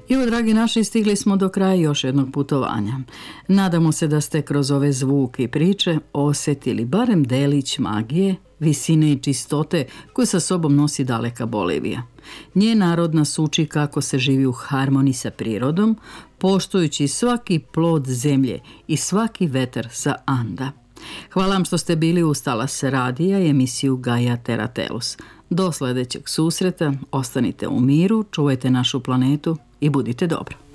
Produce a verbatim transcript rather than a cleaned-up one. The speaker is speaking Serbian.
I evo, dragi naši, stigli smo do kraja još jednog putovanja. Nadamo se da ste kroz ove zvuke i priče osjetili barem delić magije, visine i čistote koju sa sobom nosi daleka Bolivija. Njen narod nas uči kako se živi u harmoniji sa prirodom, poštujući svaki plod zemlje i svaki vetar sa Anda. Hvala vam što ste bili uz talas radija i emisiju Gaia Terra Tellus. Do sljedećeg susreta, ostanite u miru, čuvajte našu planetu i budite dobro.